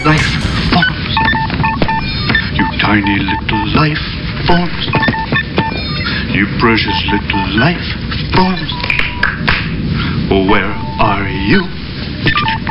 life forms. You tiny little life forms. You precious little life forms. Oh, where are you?